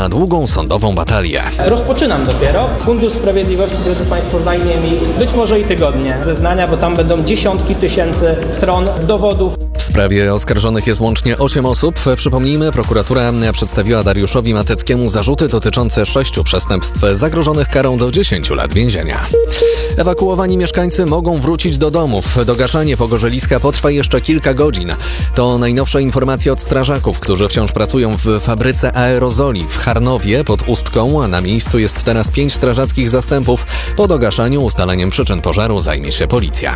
na długą sądową batalię. Rozpoczynam dopiero. Fundusz Sprawiedliwości, drodzy Państwo, zajmie mi być może i tygodnie zeznania, bo tam będą dziesiątki tysięcy stron dowodów. W sprawie oskarżonych jest łącznie 8 osób. Przypomnijmy, prokuratura przedstawiła Dariuszowi Mateckiemu zarzuty dotyczące 6 przestępstw zagrożonych karą do 10 lat więzienia. Ewakuowani mieszkańcy mogą wrócić do domów. Dogaszanie pogorzeliska potrwa jeszcze kilka godzin. To najnowsze informacje od strażaków, którzy wciąż pracują w fabryce aerozoli w Charnowie pod Ustką. Na miejscu jest teraz 5 strażackich zastępów. Po dogaszaniu ustaleniem przyczyn pożaru zajmie się policja.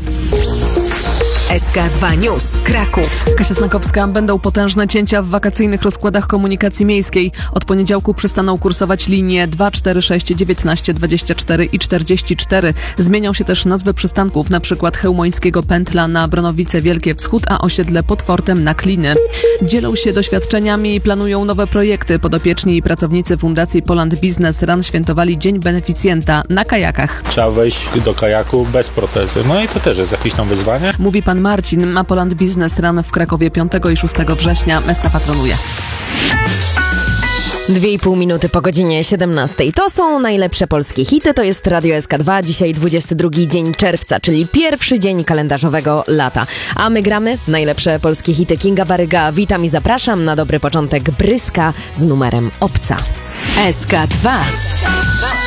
SK2 News, Kraków. Kasia Snakowska. Będą potężne cięcia w wakacyjnych rozkładach komunikacji miejskiej. Od poniedziałku przestaną kursować linie 2, 4, 6, 19, 24 i 44. Zmienią się też nazwy przystanków, na przykład chełmońskiego pętla na Bronowice Wielkie Wschód, a osiedle pod Fortem na Kliny. Dzielą się doświadczeniami i planują nowe projekty. Podopieczni i pracownicy Fundacji Poland Business Run świętowali Dzień Beneficjenta na kajakach. Trzeba wejść do kajaku bez protezy. No i to też jest jakieś tam wyzwanie. Mówi pan Marcin. Ma Poland Business Run w Krakowie 5 i 6 września. Meska patronuje. 2,5 minuty po godzinie 17. To są najlepsze polskie hity, to jest Radio SK2. Dzisiaj 22 dzień czerwca, czyli pierwszy dzień kalendarzowego lata. A my gramy najlepsze polskie hity. Kinga Baryga, witam i zapraszam na dobry początek Bryska z numerem Obca. SK2.